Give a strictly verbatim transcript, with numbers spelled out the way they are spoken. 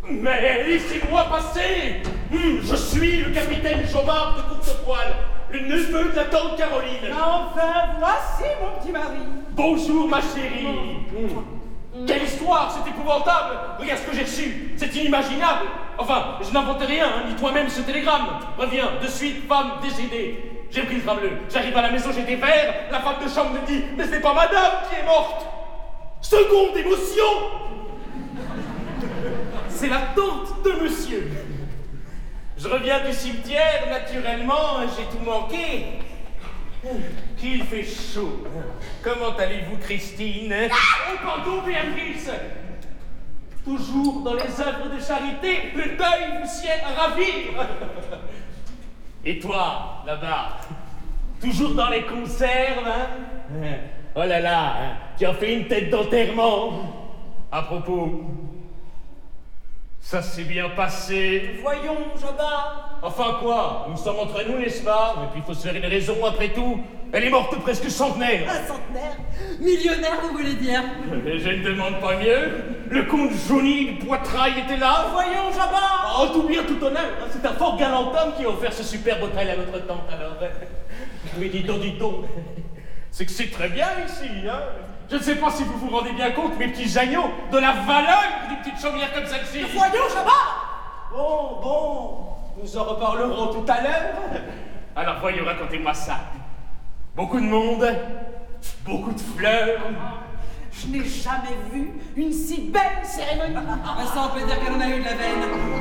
Mais laissez-moi passer. Hum, Je suis le capitaine Jobard de Courtepoil, le neveu de la tante Caroline. Enfin, voici mon petit mari. Bonjour, ma chérie. Hum. Quelle histoire, c'est épouvantable. Regarde ce que j'ai reçu, c'est inimaginable. Enfin, je n'invente rien, hein, ni toi-même ce télégramme. Reviens, de suite, femme décédée. J'ai pris le tram bleu, j'arrive à la maison, j'ai des verres. La femme de chambre me dit, mais c'est pas madame qui est morte. Seconde émotion. C'est la tante de monsieur. Je reviens du cimetière, naturellement, j'ai tout manqué. Qu'il fait chaud. Comment allez-vous, Christine? Oh, pardon, Béatrice. Toujours dans les œuvres de charité, le deuil vous sied à ravir. Et toi, là-bas, toujours dans les conserves, hein? Oh là là, hein, tu as fait une tête d'enterrement. À propos, ça s'est bien passé. Voyons, Jobard. Enfin quoi? Nous sommes entre nous, n'est-ce pas? Et puis il faut se faire une raison après tout. Elle est morte presque centenaire. Un centenaire? Millionnaire, vous voulez dire? Mais je ne demande pas mieux. Le comte Johnny de Poitrail était là. Voyons, Jobard. Oh, tout bien, tout honneur. Hein, c'est un fort galant homme qui a offert ce superbe hôtel à notre tante, alors. Oui, dis donc, dis donc. C'est que c'est très bien ici, hein. Je ne sais pas si vous vous rendez bien compte, mes petits agneaux, de la valeur d'une petite chaumière comme celle-ci. Voyons, Jobard. Bon, bon, nous en reparlerons tout à l'heure. Alors voyons, racontez-moi ça. Beaucoup de monde, beaucoup de fleurs. Je n'ai jamais vu une si belle cérémonie. Ça, on peut dire qu'elle en a eu de la veine.